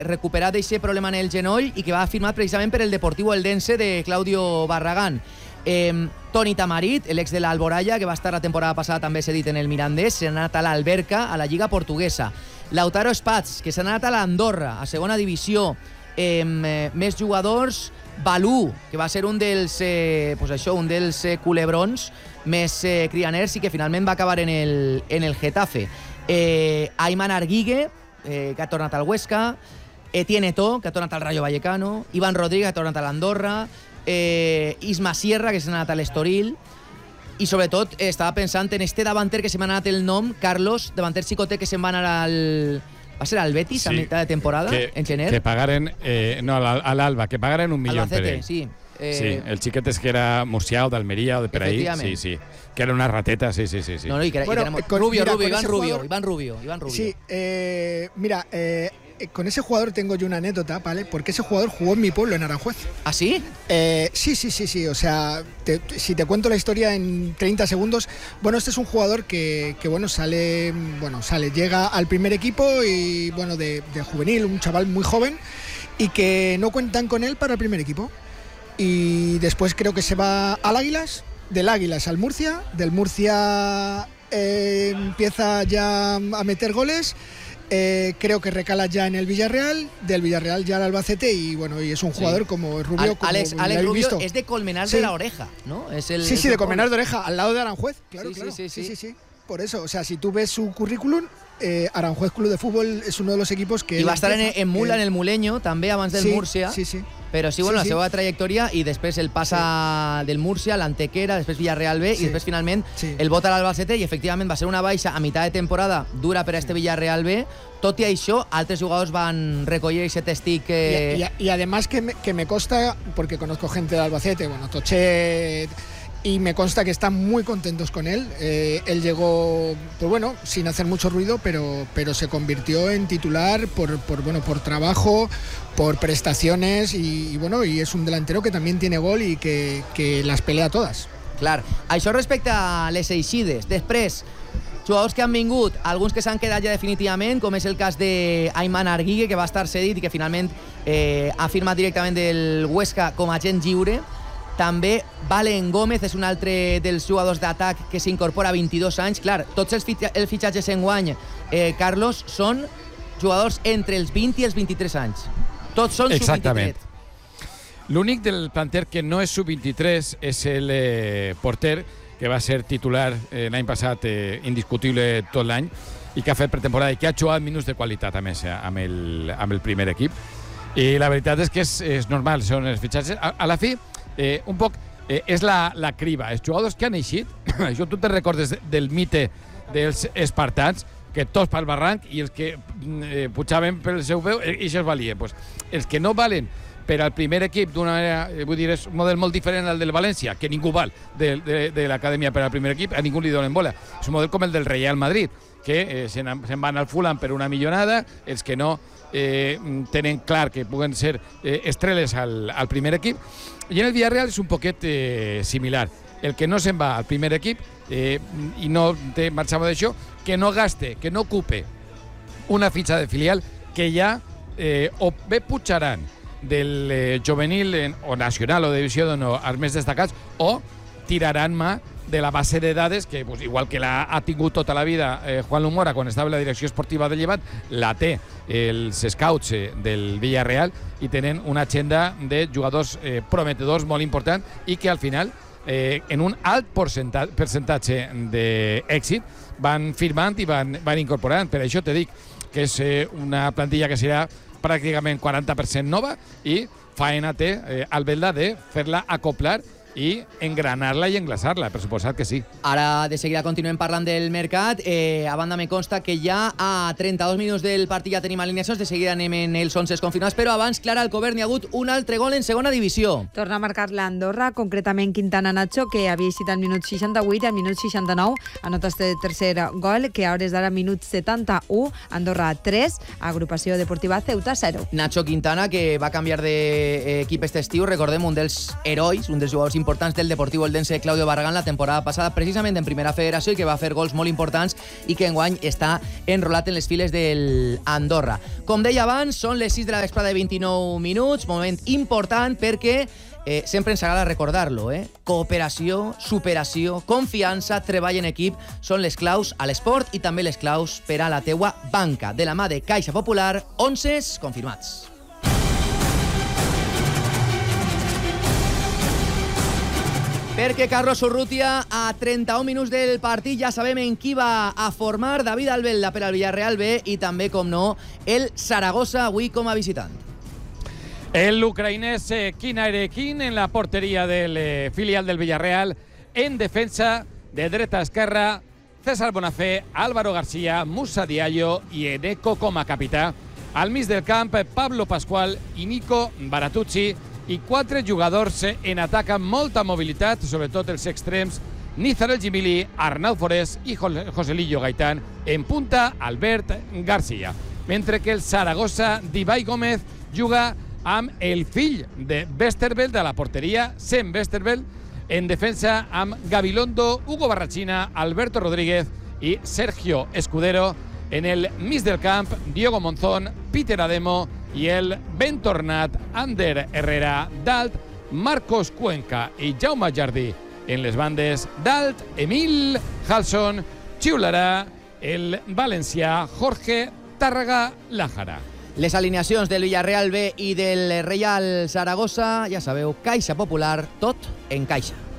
recuperat d'aquest problema en el genoll i que va firmat precisament per el Deportivo Eldense de Claudio Barragán. Toni Tamarit, l'ex de l'Alboraya, que va estar la temporada passada també cedit en el Mirandés, s'ha anat a l'Alberca, a la Lliga Portuguesa. Lautaro Spats, que s'ha anat a l'Andorra, a segona divisió. Més jugadors, Balú, que va ser un dels culebrons més crianers i que finalment va acabar en el Getafe. Ayman Arguigue, que ha tornat al Huesca. Etienne Eto'o, que ha tornat al Rayo Vallecano. Ivan Rodríguez, que ha tornat a l'Andorra. Isma Sierra, que s'ha anat a l'Estoril. I sobretot estava pensant en este davanter que se m'ha anat el nom, Carlos, davanter xicotet que se'n va anar al... Va ser al Betis a mitad de temporada, en gener. Que pagaren, no, al Alba, que pagaren $1 milió per ell. Sí. Sí, el xiquet és que era murcià o d'Almeria o de per ahí. Sí. Que era una rateta, sí. No, y que era Iván Rubio. Sí, mira, con ese jugador tengo yo una anécdota, ¿vale? Porque ese jugador jugó en mi pueblo, en Aranjuez. ¿Ah, sí? Sí. O sea, si te cuento la historia en 30 segundos, bueno, este es un jugador que sale, llega al primer equipo y, bueno, de juvenil, un chaval muy joven, y que no cuentan con él para el primer equipo. Y después creo que se va al Águilas, del Águilas al Murcia, del Murcia empieza ya a meter goles. Creo que recala ya en el Villarreal, del Villarreal ya al Albacete y bueno, y es un jugador como Rubio. Alex Rubio es de Colmenar de la Oreja, ¿no? Sí, de Colmenar de Oreja, al lado de Aranjuez, claro. Sí. Por eso, o sea, si tú ves su currículum, Aranjuez Club de Fútbol es uno de los equipos que... I va estar en Mula, en el Muleño, també, abans del Múrcia. Sí. Però sí, bueno, la seva trajectòria i després el passa del Múrcia, l'Antequera, després Villarreal B i després finalment el bota a l'Albacete i efectivament va ser una baixa a mitad de temporada dura per a este Villarreal B. Tot i això, altres jugadors van recollir aquest testic. Y además que me consta, porque conozco gente de Albacete, bueno, Tochet... Y me consta que están muy contentos con él. Él llegó, pues bueno, sin hacer mucho ruido, pero se convirtió en titular por trabajo, por prestaciones y bueno, y es un delantero que también tiene gol y que las pelea todas. Clar, això respecte a les eixides. Després, jugadors que han vingut, alguns que s'han quedat ja definitivament, com és el cas de Ayman Arguigue, que va estar cedit i que finalment ha firmat directament del Huesca com a agent lliure. També Valen Gómez és un altre dels jugadors d'atac que s'incorpora a 22 anys. Clar, tots els fitxatges enguany, Carlos, són jugadors entre els 20 i els 23 anys. Tots són sub-23. L'únic del planter que no és sub-23 és el porter, que va ser titular l'any passat, indiscutible tot l'any, i que ha fet pretemporada i que ha jugat minuts de qualitat, a més, amb el primer equip. I la veritat és que és normal, són els fitxatges. A la fi, un poc és la criba. Els jugadors que han eixit, això tu te'n recordes del mite dels espartans, que tots pel barranc i els que pujaven pel seu peu i això es valien. Pues, els que no valen per al primer equip d'una manera, vull dir, és un model molt diferent al del València, que ningú val de l'acadèmia per al primer equip, a ningú li donen bola. És un model com el del Real Madrid, que se'n van al Fulham per una millonada, els que no tenen clar que puguen ser estrelles al primer equip. I en el Villarreal és un poquet similar. El que no se'n va al primer equip i no té marxament d'això, que no gaste, que no ocupe una fitxa de filial que ja o bé pujaran del juvenil o nacional o de divisió d'honor als més destacats o tiraran mà de la base de dades que, pues, igual que ha tingut tota la vida Juan Lumora quan estava en la direcció esportiva de Llevant, la té els scouts del Villarreal i tenen una agenda de jugadors prometedors molt important i que al final en un alt percentatge d'èxit van firmant i van incorporant. Per això te dic que és una plantilla que serà pràcticament 40% nova i faena té Albelda de fer-la acoplar i engranar-la i englaçar-la, per suposat que sí. Ara de seguida continuem parlant del mercat. A banda me consta que ja a 32 minuts del partit ja tenim alineacions, de seguida anem en els 11 confirmats, però abans, Clara Alcover, n'hi ha hagut un altre gol en segona divisió. Torna a marcar l'Andorra, concretament Quintana Nacho, que havia eixit al minut 68 i al minut 69 anota este tercer gol, que a hores d'ara minut 71, Andorra 3, agrupació deportiva Ceuta 0. Nacho Quintana, que va canviar d'equip este estiu, recordem, un dels herois, un dels jugadors importants del Deportiu Eldense de Claudio Barragán la temporada passada, precisament en primera federació, i que va fer gols molt importants i que enguany està enrolat en les files del Andorra. Com deia abans, són les 6 de la vesprada de 29 minuts, moment important perquè sempre ens agrada recordar-lo, cooperació, superació, confiança, treball en equip són les claus a l'esport i també les claus per a la teua banca. De la mà de Caixa Popular, 11 confirmats. Perquè Carlos Urrutia, a 31 minuts del partit, ja sabem en qui va a formar David Albelda per al Villarreal B i també, com no, el Saragossa avui com a visitant. El ucraïnès Kina Erekin en la porteria del filial del Villarreal. En defensa, de dreta a esquerra, César Bonafé, Álvaro García, Musa Diallo i Eneko com a capità. Al mig del camp, Pablo Pascual i Nico Baratuzzi, i 4 jugadors en atac amb molta mobilitat, sobretot els extrems, Nizar El Jimili, Arnau Forés i Joselillo Gaitán. En punta, Albert García. Mentre que el Saragossa d'Ibai Gómez juga amb el fill de Westerveld de la porteria, Sem Westerveld. En defensa amb Gabilondo, Hugo Barrachina, Alberto Rodríguez i Sergio Escudero. En el mig del camp, Diego Monzón, Peter Ademo i el ben tornat Ander Herrera. Dalt, Marcos Cuenca i Jaume Jardí. En les bandes, Dalt, Emil Halson, xiularà el valencià Jorge Tàrrega Lájara. Les alineacions del Villarreal B i del Reial Saragossa, ja sabeu, Caixa Popular, tot en caixa.